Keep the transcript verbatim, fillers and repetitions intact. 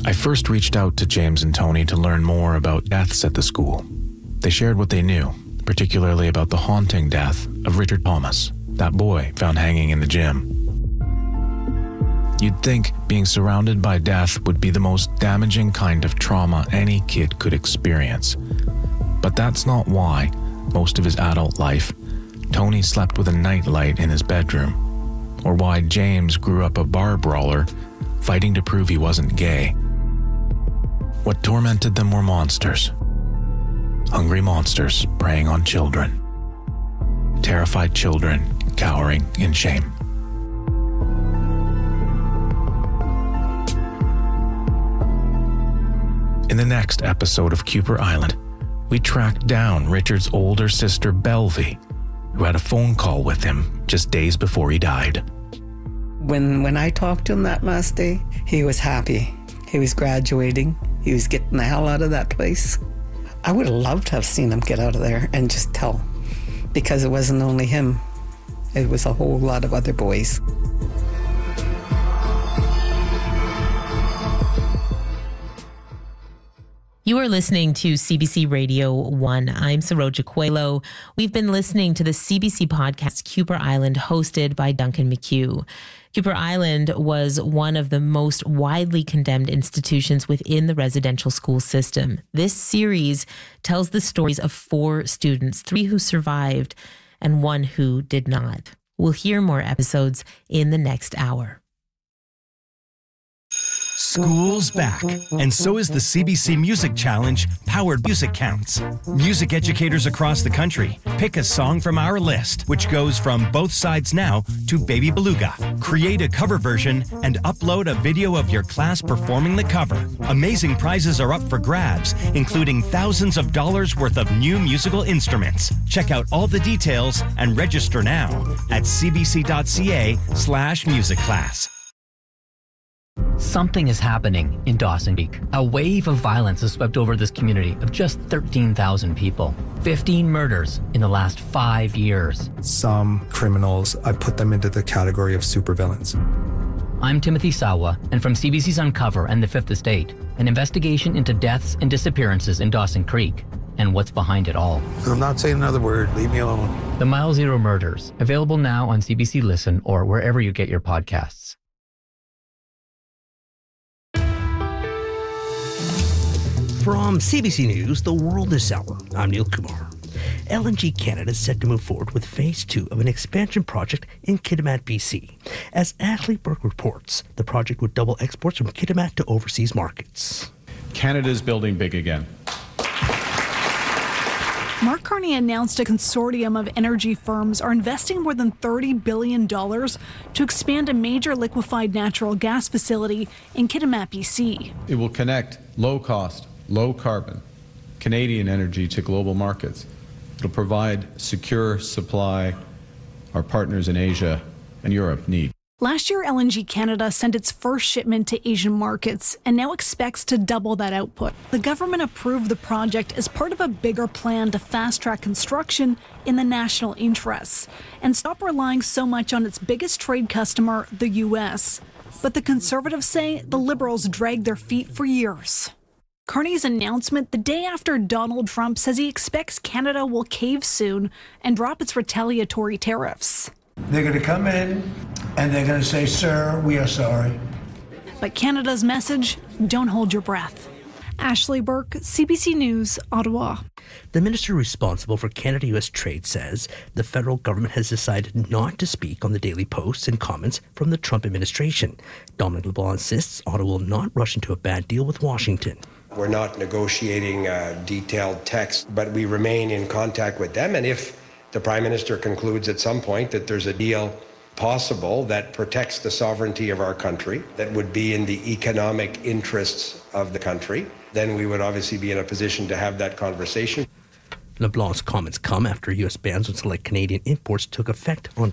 I first reached out to James and Tony to learn more about deaths at the school. They shared what they knew, particularly about the haunting death of Richard Thomas, that boy found hanging in the gym. You'd think being surrounded by death would be the most damaging kind of trauma any kid could experience. But that's not why, most of his adult life, Tony slept with a nightlight in his bedroom, or why James grew up a bar brawler, fighting to prove he wasn't gay. What tormented them were monsters. Hungry monsters preying on children. Terrified children cowering in shame. In the next episode of Kuper Island, we tracked down Richard's older sister Belvie, who had a phone call with him just days before he died. When when I talked to him that last day, he was happy. He was graduating. He was getting the hell out of that place. I would have loved to have seen him get out of there and just tell, because it wasn't only him. It was a whole lot of other boys. You are listening to C B C Radio one. I'm Saroja Coelho. We've been listening to the C B C podcast Kuper Island, hosted by Duncan McHugh. Kuper Island was one of the most widely condemned institutions within the residential school system. This series tells the stories of four students, three who survived and one who did not. We'll hear more episodes in the next hour. School's back, and so is the C B C Music Challenge, Powered Music Counts. Music educators across the country pick a song from our list, which goes from Both Sides Now to Baby Beluga. Create a cover version and upload a video of your class performing the cover. Amazing prizes are up for grabs, including thousands of dollars worth of new musical instruments. Check out all the details and register now at cbc.ca slash music class. Something is happening in Dawson Creek. A wave of violence has swept over this community of just thirteen thousand people. fifteen murders in the last five years. Some criminals, I put them into the category of supervillains. I'm Timothy Sawa, and from C B C's Uncover and The Fifth Estate, an investigation into deaths and disappearances in Dawson Creek and what's behind it all. I'm not saying another word. Leave me alone. The Mile Zero Murders, available now on C B C Listen or wherever you get your podcasts. From C B C News, The World This Hour, I'm Neil Kumar. L N G Canada is set to move forward with Phase two of an expansion project in Kitimat, B C. As Ashley Burke reports, the project would double exports from Kitimat to overseas markets. Canada's building big again. Mark Carney announced a consortium of energy firms are investing more than thirty billion dollars to expand a major liquefied natural gas facility in Kitimat, B C. It will connect low-cost, low-carbon Canadian energy to global markets. It'll provide secure supply our partners in Asia and Europe need. Last year, L N G Canada sent its first shipment to Asian markets and now expects to double that output. The government approved the project as part of a bigger plan to fast-track construction in the national interests and stop relying so much on its biggest trade customer, the U S. But the Conservatives say the Liberals dragged their feet for years. Carney's announcement the day after Donald Trump says he expects Canada will cave soon and drop its retaliatory tariffs. They're going to come in and they're going to say, sir, we are sorry. But Canada's message, don't hold your breath. Ashley Burke, C B C News, Ottawa. The minister responsible for Canada-U S trade says the federal government has decided not to speak on the daily posts and comments from the Trump administration. Dominic LeBlanc insists Ottawa will not rush into a bad deal with Washington. We're not negotiating a detailed text, but we remain in contact with them. And if the Prime Minister concludes at some point that there's a deal possible that protects the sovereignty of our country, that would be in the economic interests of the country, then we would obviously be in a position to have that conversation. LeBlanc's comments come after U S bans on select Canadian imports took effect on